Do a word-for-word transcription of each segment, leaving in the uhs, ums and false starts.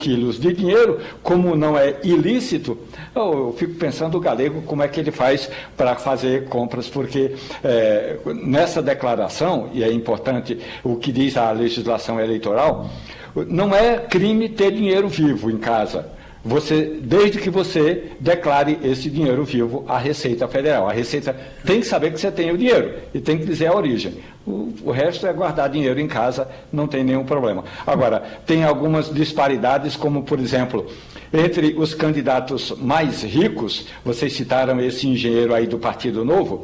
quilos de dinheiro, como não é ilícito, eu, eu fico pensando o galego como é que ele faz para fazer compras, porque é, nessa declaração, e é importante o que diz a legislação eleitoral, não é crime ter dinheiro vivo em casa. Você, desde que você declare esse dinheiro vivo à Receita Federal. A Receita tem que saber que você tem o dinheiro e tem que dizer a origem. O, o resto é guardar dinheiro em casa, não tem nenhum problema. Agora, tem algumas disparidades, como, por exemplo, entre os candidatos mais ricos, vocês citaram esse engenheiro aí do Partido Novo,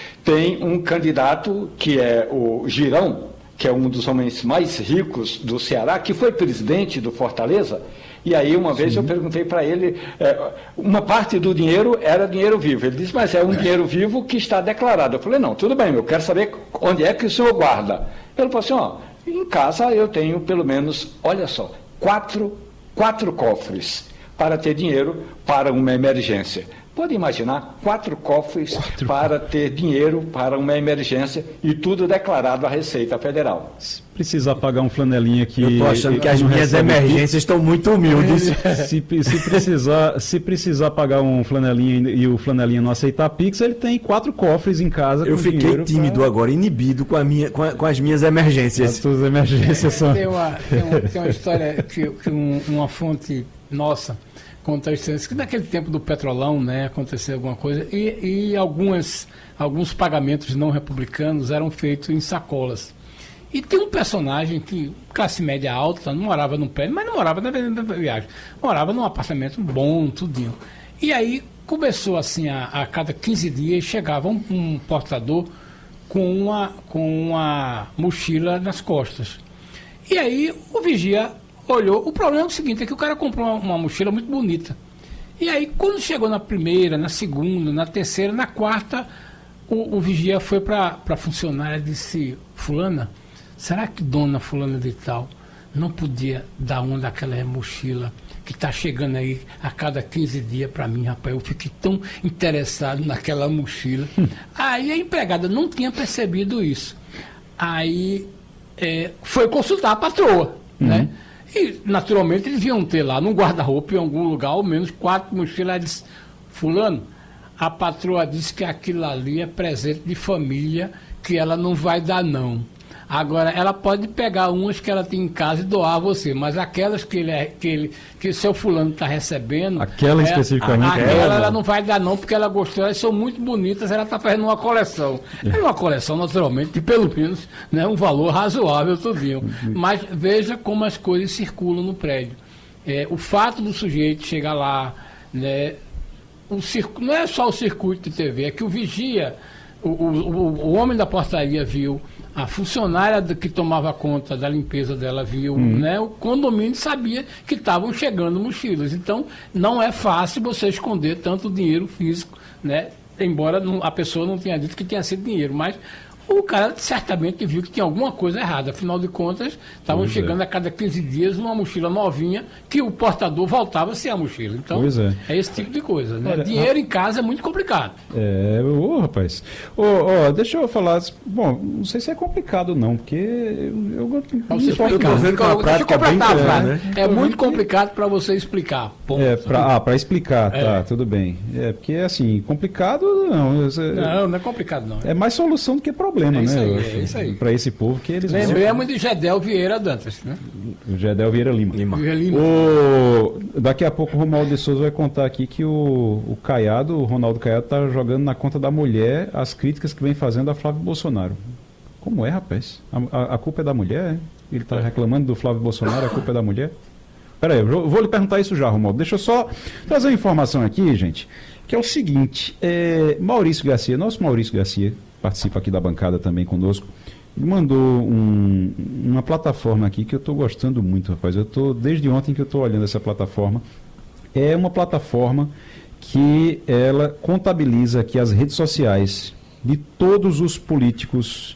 tem um candidato que é o Girão, que é um dos homens mais ricos do Ceará, que foi presidente do Fortaleza. E aí, uma vez, Sim. eu perguntei para ele, é, uma parte do dinheiro era dinheiro vivo. Ele disse, mas é um dinheiro vivo que está declarado. Eu falei, não, tudo bem, eu quero saber onde é que o senhor guarda. Ele falou assim, ó, em casa eu tenho pelo menos, olha só, quatro, quatro cofres para ter dinheiro para uma emergência. Pode imaginar, quatro cofres quatro. para ter dinheiro para uma emergência e tudo declarado à Receita Federal. Se precisar pagar um flanelinha aqui... Eu estou achando que as minhas emergências estão muito humildes. Se, se, precisar, se precisar pagar um flanelinha e o flanelinha não aceitar Pix, ele tem quatro cofres em casa. Eu fiquei tímido pra... agora, inibido com, a minha, com, a, com as minhas emergências. As suas emergências são... Tem uma, tem uma, tem uma história que, que um, uma fonte nossa... conta a história que naquele tempo do petrolão, né, aconteceu alguma coisa e, e algumas, alguns pagamentos não republicanos eram feitos em sacolas. E tem um personagem que, classe média alta, não morava num prédio, mas não morava na viagem, morava num apartamento bom, tudinho. E aí começou assim, a, a cada quinze dias chegava um, um portador com uma, com uma mochila nas costas. E aí o vigia olhou. O problema é o seguinte, é que o cara comprou uma, uma mochila muito bonita. E aí, quando chegou na primeira, na segunda, na terceira, na quarta, o, o vigia foi para a funcionária e disse, fulana, será que dona fulana de tal não podia dar uma daquela mochila que está chegando aí a cada quinze dias para mim, rapaz? Eu fiquei tão interessado naquela mochila. Aí a empregada não tinha percebido isso. Aí é, foi consultar a patroa, uhum. né? E, naturalmente, eles iam ter lá, num guarda-roupa, em algum lugar, ao menos quatro mochilas. Ela disse, fulano, a patroa disse que aquilo ali é presente de família, que ela não vai dar, não. Agora, ela pode pegar umas que ela tem em casa e doar a você, mas aquelas que ele é, que ele, que o seu fulano está recebendo... Aquela é, especificamente... A, aquela ela não vai dar, não, porque ela gostou, elas são muito bonitas, ela está fazendo uma coleção. É uma coleção, naturalmente, de pelo menos, né, um valor razoável, tudinho. Mas veja como as coisas circulam no prédio. É, o fato do sujeito chegar lá, né, o circo, não é só o circuito de T V, é que o vigia, o, o, o homem da portaria viu, a funcionária que tomava conta da limpeza dela viu, hum. né? O condomínio sabia que estavam chegando mochilas. Então, não é fácil você esconder tanto dinheiro físico, né? Embora não, a pessoa não tenha dito que tinha sido dinheiro, mas o cara certamente viu que tinha alguma coisa errada. Afinal de contas, estavam chegando é. a cada quinze dias uma mochila novinha que o portador voltava sem a mochila. Então, é. é esse tipo de coisa. Né? Olha, dinheiro a... em casa é muito complicado. É, ô rapaz. Ô, ó, deixa eu falar. Bom, não sei se é complicado não, porque eu, eu, eu, você eu tô vendo que a prática é bem clara, né? É muito complicado para você explicar. Ponto. É, pra, ah, para explicar, tá, é. tudo bem. É, porque assim, complicado não. Não, não é complicado não. É mais solução do que problema. Problema, é isso né? Aí, é isso aí. Para esse povo que eles... Lembramos de Gedel Vieira Dantas, né? O Gedel Vieira Lima. Lima. Lima. O... Daqui a pouco o Romualdo de Souza vai contar aqui que o, o Caiado, o Ronaldo Caiado, está jogando na conta da mulher as críticas que vem fazendo a Flávio Bolsonaro. Como é, rapaz? A, a, a culpa é da mulher? Ele está reclamando do Flávio Bolsonaro, a culpa é da mulher? Peraí, eu vou, vou lhe perguntar isso já, Romualdo. Deixa eu só trazer uma informação aqui, gente, que é o seguinte, é, Maurício Garcia, nosso Maurício Garcia, participa aqui da bancada também conosco, ele mandou um, uma plataforma aqui que eu estou gostando muito, rapaz. Eu estou desde ontem que eu estou olhando essa plataforma. É uma plataforma que ela contabiliza aqui as redes sociais de todos os políticos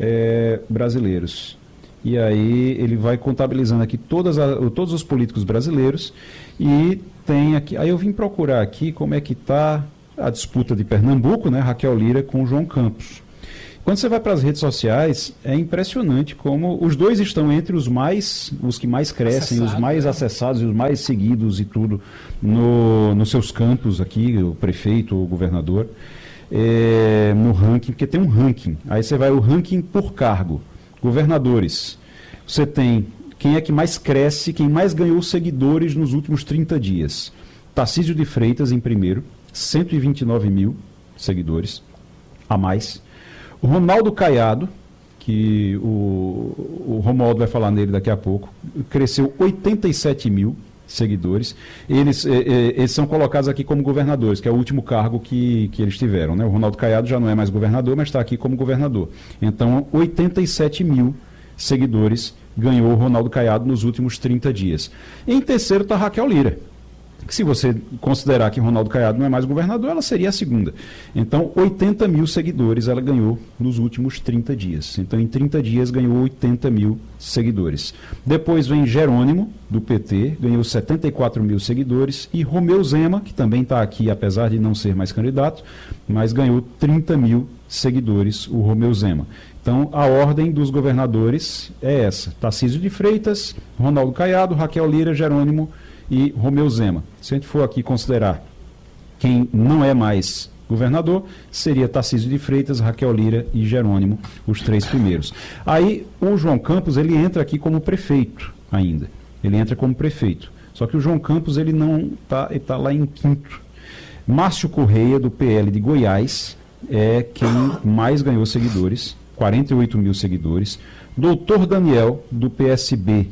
é, brasileiros. E aí ele vai contabilizando aqui todas a, todos os políticos brasileiros e tem aqui. Aí eu vim procurar aqui como é que está a disputa de Pernambuco, né, Raquel Lira com João Campos. Quando você vai para as redes sociais, é impressionante como os dois estão entre os mais, os que mais crescem, Acessado, os mais é. acessados e os mais seguidos e tudo, no, nos seus campos aqui, o prefeito, o governador, é, no ranking, porque tem um ranking. Aí você vai o ranking por cargo. Governadores, você tem quem é que mais cresce, quem mais ganhou seguidores nos últimos trinta dias. Tarcísio de Freitas em primeiro, cento e vinte e nove mil seguidores a mais. O Ronaldo Caiado, que o, o Romualdo vai falar nele daqui a pouco, cresceu oitenta e sete mil seguidores. Eles, eh, eh, eles são colocados aqui como governadores, que é o último cargo que, que eles tiveram, né? O Ronaldo Caiado já não é mais governador, mas está aqui como governador. Então, oitenta e sete mil seguidores ganhou o Ronaldo Caiado nos últimos trinta dias. Em terceiro está Raquel Lira, que se você considerar que Ronaldo Caiado não é mais governador, ela seria a segunda. Então, oitenta mil seguidores ela ganhou nos últimos trinta dias. Então, em trinta dias, ganhou oitenta mil seguidores. Depois vem Jerônimo, do P T, ganhou setenta e quatro mil seguidores. E Romeu Zema, que também está aqui, apesar de não ser mais candidato, mas ganhou trinta mil seguidores, o Romeu Zema. Então, a ordem dos governadores é essa: Tarcísio de Freitas, Ronaldo Caiado, Raquel Lira, Jerônimo e Romeu Zema. Se a gente for aqui considerar quem não é mais governador, seria Tarcísio de Freitas, Raquel Lira e Jerônimo, os três primeiros. Aí o João Campos, ele entra aqui como prefeito ainda. Ele entra como prefeito. Só que o João Campos, ele não está, ele tá lá em quinto. Márcio Correia, do P L de Goiás, é quem mais ganhou seguidores, quarenta e oito mil seguidores. Doutor Daniel, do P S B,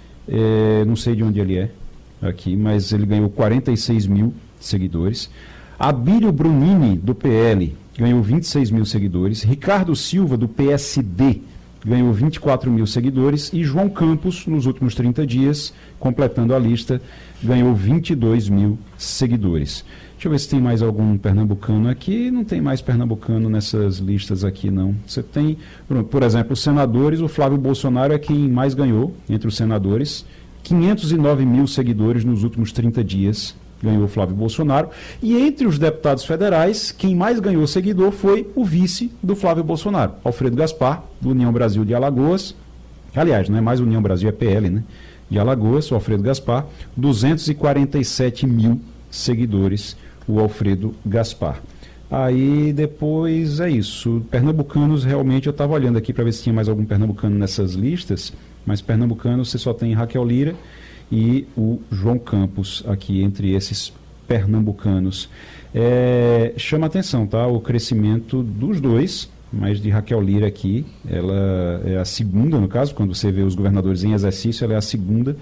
é, não sei de onde ele é, aqui, mas ele ganhou quarenta e seis mil seguidores. Abílio Brunini, do P L, ganhou vinte e seis mil seguidores. Ricardo Silva, do P S D, ganhou vinte e quatro mil seguidores. E João Campos, nos últimos trinta dias, completando a lista, ganhou vinte e dois mil seguidores. Deixa eu ver se tem mais algum pernambucano aqui. Não tem mais pernambucano nessas listas aqui, não. Você tem, por exemplo, os senadores. O Flávio Bolsonaro é quem mais ganhou entre os senadores. quinhentos e nove mil seguidores nos últimos trinta dias ganhou o Flávio Bolsonaro. E entre os deputados federais, quem mais ganhou seguidor foi o vice do Flávio Bolsonaro, Alfredo Gaspar, do União Brasil de Alagoas. Aliás, não é mais União Brasil, é P L, né? De Alagoas, o Alfredo Gaspar, duzentos e quarenta e sete mil seguidores, o Alfredo Gaspar. Aí depois é isso. Pernambucanos, realmente, eu estava olhando aqui para ver se tinha mais algum pernambucano nessas listas, mas pernambucano você só tem Raquel Lira e o João Campos aqui entre esses pernambucanos. É, chama atenção, tá? O crescimento dos dois, mas de Raquel Lira aqui, ela é a segunda, no caso, quando você vê os governadores em exercício, ela é a segunda,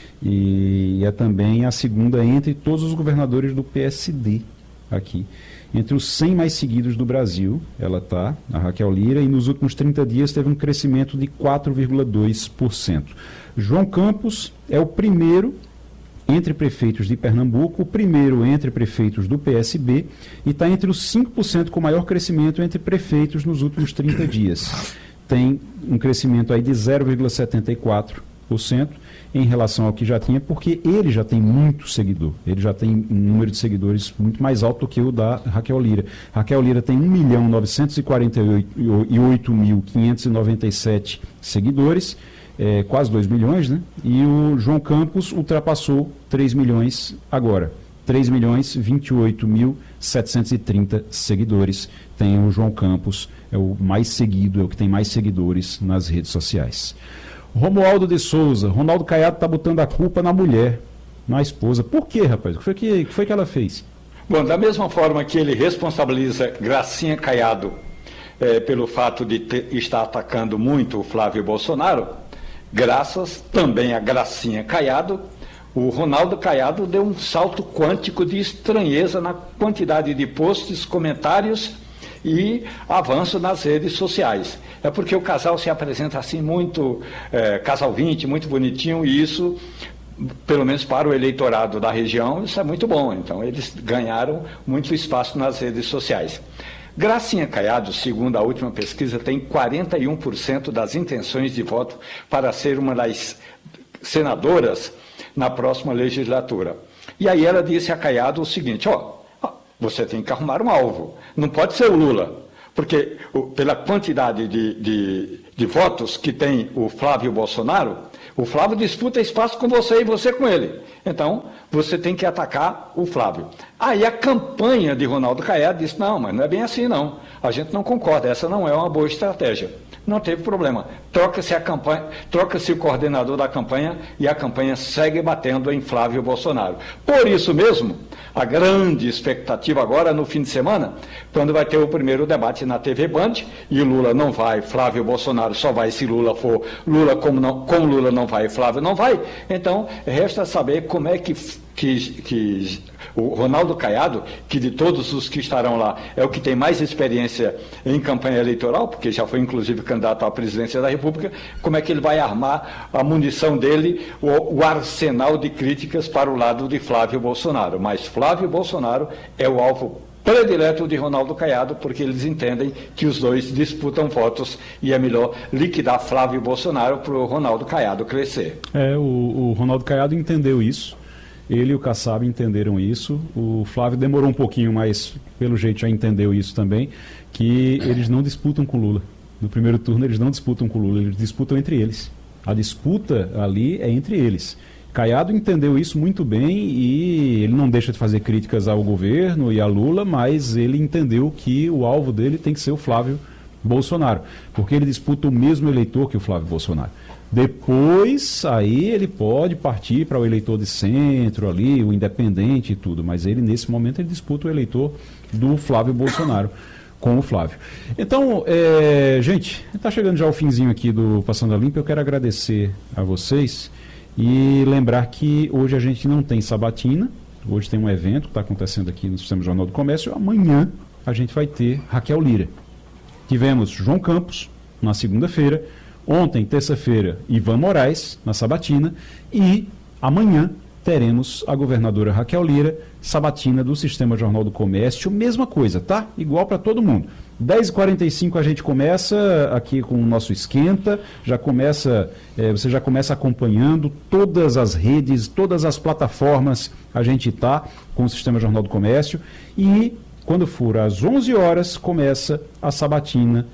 e é também a segunda entre todos os governadores do P S D aqui. Entre os cem mais seguidos do Brasil, ela está, a Raquel Lira, e nos últimos trinta dias teve um crescimento de quatro vírgula dois por cento. João Campos é o primeiro entre prefeitos de Pernambuco, o primeiro entre prefeitos do P S B, e está entre os cinco por cento com maior crescimento entre prefeitos nos últimos trinta dias. Tem um crescimento aí de zero vírgula setenta e quatro por cento em relação ao que já tinha, porque ele já tem muito seguidor, ele já tem um número de seguidores muito mais alto do que o da Raquel Lira. Raquel Lira tem um milhão novecentos e quarenta e oito mil quinhentos e noventa e sete seguidores, é, quase dois milhões, né? E o João Campos ultrapassou três milhões agora, três milhões vinte e oito mil setecentos e trinta seguidores tem o João Campos, é o mais seguido, é o que tem mais seguidores nas redes sociais. Romualdo de Souza, Ronaldo Caiado está botando a culpa na mulher, na esposa. Por quê, rapaz? O que foi que, que foi que ela fez? Bom, da mesma forma que ele responsabiliza Gracinha Caiado é, pelo fato de ter, estar atacando muito o Flávio Bolsonaro, graças também a Gracinha Caiado, o Ronaldo Caiado deu um salto quântico de estranheza na quantidade de posts, comentários e avanço nas redes sociais. É porque o casal se apresenta assim muito, é, casal vinte, muito bonitinho, e isso, pelo menos para o eleitorado da região, isso é muito bom. Então, eles ganharam muito espaço nas redes sociais. Gracinha Caiado, segundo a última pesquisa, tem quarenta e um por cento das intenções de voto para ser uma das senadoras na próxima legislatura. E aí ela disse a Caiado o seguinte: ó, você tem que arrumar um alvo, não pode ser o Lula, Porque o, pela quantidade de, de, de votos que tem o Flávio Bolsonaro, o Flávio disputa espaço com você e você com ele. Então, você tem que atacar o Flávio. Aí a campanha de Ronaldo Caiado disse, não, mas não é bem assim não. A gente não concorda, essa não é uma boa estratégia. Não teve problema. Troca-se a campanha, troca-se o coordenador da campanha e a campanha segue batendo em Flávio Bolsonaro. Por isso mesmo, a grande expectativa agora no fim de semana, quando vai ter o primeiro debate na T V Band, e Lula não vai, Flávio Bolsonaro só vai se Lula for, Lula como, não, como Lula não vai, Flávio não vai, então resta saber como é que, que, que o Ronaldo Caiado, que de todos os que estarão lá, é o que tem mais experiência em campanha eleitoral, porque já foi inclusive candidato à presidência da República, como é que ele vai armar a munição dele, o, o arsenal de críticas para o lado de Flávio Bolsonaro. Mas Flávio Bolsonaro é o alvo predileto de Ronaldo Caiado, porque eles entendem que os dois disputam votos e é melhor liquidar Flávio Bolsonaro para o Ronaldo Caiado crescer. É, o, o Ronaldo Caiado entendeu isso. Ele e o Kassab entenderam isso. O Flávio demorou um pouquinho, mas pelo jeito já entendeu isso também, que eles não disputam com Lula. No primeiro turno eles não disputam com Lula, eles disputam entre eles. A disputa ali é entre eles. Caiado entendeu isso muito bem e ele não deixa de fazer críticas ao governo e a Lula, mas ele entendeu que o alvo dele tem que ser o Flávio Bolsonaro, porque ele disputa o mesmo eleitor que o Flávio Bolsonaro. Depois, aí ele pode partir para o eleitor de centro ali, o independente e tudo, mas ele, nesse momento, ele disputa o eleitor do Flávio Bolsonaro com o Flávio. Então, é, gente, está chegando já o finzinho aqui do Passando a Limpo, eu quero agradecer a vocês e lembrar que hoje a gente não tem sabatina, hoje tem um evento que está acontecendo aqui no Sistema Jornal do Comércio, amanhã a gente vai ter Raquel Lira. Tivemos João Campos na segunda-feira, ontem, terça-feira, Ivan Moraes, na sabatina, e amanhã teremos a governadora Raquel Lira, sabatina do Sistema Jornal do Comércio, mesma coisa, tá? Igual para todo mundo. dez e quarenta e cinco a gente começa aqui com o nosso esquenta, já começa, é, você já começa acompanhando todas as redes, todas as plataformas, a gente tá com o Sistema Jornal do Comércio, e quando for às onze horas, começa a sabatina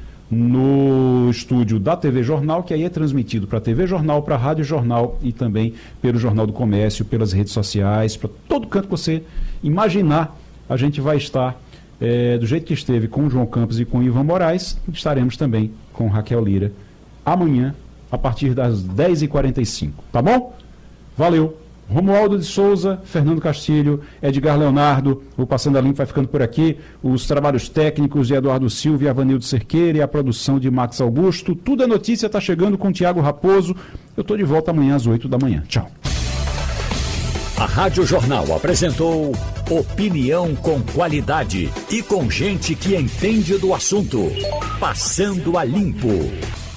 no estúdio da T V Jornal, que aí é transmitido para a T V Jornal, para a Rádio Jornal e também pelo Jornal do Comércio, pelas redes sociais, para todo canto que você imaginar, a gente vai estar é, do jeito que esteve com o João Campos e com o Ivan Moraes, estaremos também com Raquel Lira amanhã, a partir das dez e quarenta e cinco, tá bom? Valeu! Romualdo de Souza, Fernando Castilho, Edgar Leonardo, o Passando a Limpo vai ficando por aqui, os trabalhos técnicos de Eduardo Silva e Avanildo Cerqueira e a produção de Max Augusto, tudo é notícia, está chegando com Tiago Raposo, eu estou de volta amanhã às oito da manhã, tchau. A Rádio Jornal apresentou opinião com qualidade e com gente que entende do assunto, Passando a Limpo.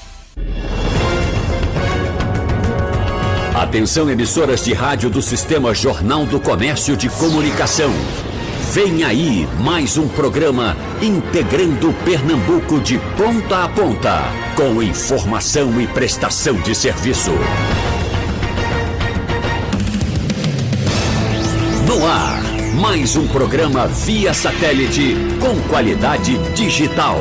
Atenção, emissoras de rádio do Sistema Jornal do Comércio de Comunicação. Vem aí mais um programa integrando Pernambuco de ponta a ponta, com informação e prestação de serviço. No ar, mais um programa via satélite com qualidade digital.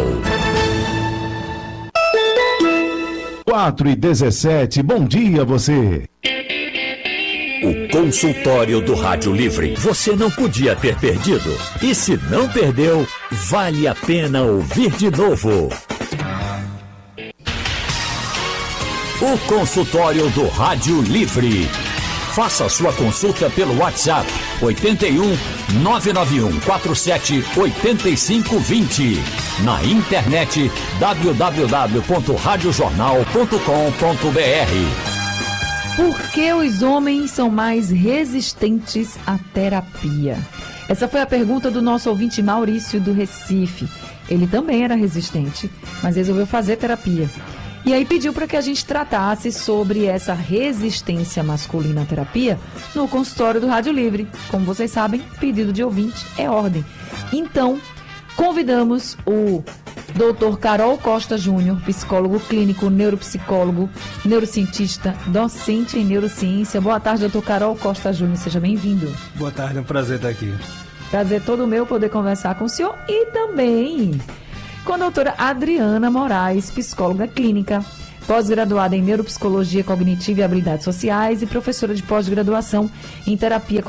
quatro e dezessete, bom dia você. O consultório do Rádio Livre. Você não podia ter perdido. E se não perdeu, vale a pena ouvir de novo. O consultório do Rádio Livre. Faça sua consulta pelo WhatsApp oito um nove nove um quatro sete oito cinco dois zero. Na internet w w w ponto rádio jornal ponto com ponto b r. Por que os homens são mais resistentes à terapia? Essa foi a pergunta do nosso ouvinte Maurício do Recife. Ele também era resistente, mas resolveu fazer terapia. E aí pediu para que a gente tratasse sobre essa resistência masculina à terapia no consultório do Rádio Livre. Como vocês sabem, pedido de ouvinte é ordem. Então, convidamos o doutor Carol Costa Júnior, psicólogo clínico, neuropsicólogo, neurocientista, docente em neurociência. Boa tarde, doutor Carol Costa Júnior, seja bem-vindo. Boa tarde, é um prazer estar aqui. Prazer todo meu poder conversar com o senhor e também com a doutora Adriana Moraes, psicóloga clínica, pós-graduada em neuropsicologia cognitiva e habilidades sociais e professora de pós-graduação em terapia